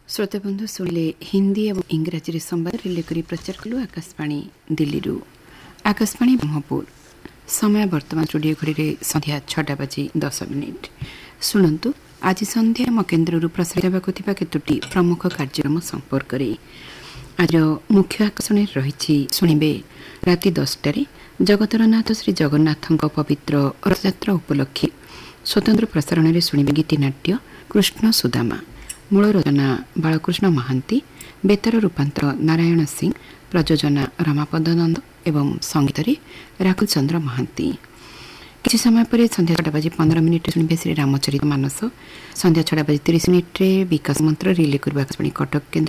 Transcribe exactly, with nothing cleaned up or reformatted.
श्रोताबंधु शुणिले हिंदी और इंग्राजी संवाद रिले करी प्रचार कलु आकाशवाणी दिल्ली रु आकाशवाणी ब्रह्मपुर समय वर्तमान स्टूडियो घड़ी संध्या छटा बाजी दस मिनिट शुणु आज संध्या आम केन्द्र प्रसारित होगा केतोटी प्रमुख कार्यक्रम संपर्क में आज मुख्य आकर्षण रही शुणे राति दसटार जगतरनाथ श्री जगन्नाथ पवित्र रथयात्रा उपलक्षे स्वतंत्र प्रसारण में शुणे गीतिनाट्य कृष्ण सुदामा मूल रचना बालकृष्ण महांती बेतार रूपांतर नारायण सिंह प्रयोजना रमापद नंद एवं संगीत राहुल चंद्र महांती। किसी समय पर संध्या छटा बाजी पंद्रह मिनिट शुणे श्री रामचरित मानस संध्या छटा बाजी तीस मिनिट विकास मंत्र रिले करवा कटक केन्द्र